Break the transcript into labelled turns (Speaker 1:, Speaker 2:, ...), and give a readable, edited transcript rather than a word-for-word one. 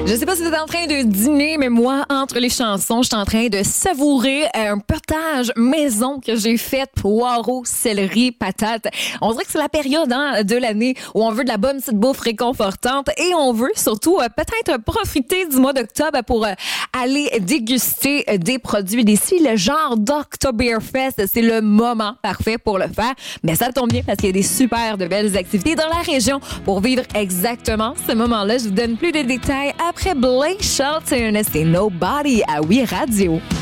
Speaker 1: Je sais pas si vous êtes en train de dîner, mais moi, entre les chansons, je suis en train de savourer un potage maison que j'ai fait, poireaux, céleri, patates. On dirait que c'est la période de l'année où on veut de la bonne petite bouffe réconfortante et on veut surtout peut-être profiter du mois d'octobre pour aller déguster des produits d'ici. Le genre d'Oktoberfest, c'est le moment parfait pour le faire. Mais ça tombe bien parce qu'il y a des super de belles activités dans la région pour vivre exactement ce moment-là. Je vous donne plus de détails après Blake Shelton. C'est Nobody à Oui Radio.